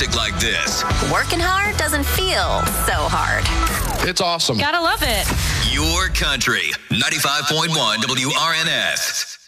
music like this. Working hard doesn't feel so hard. It's awesome. Gotta love it. Your country, 95.1 WRNS.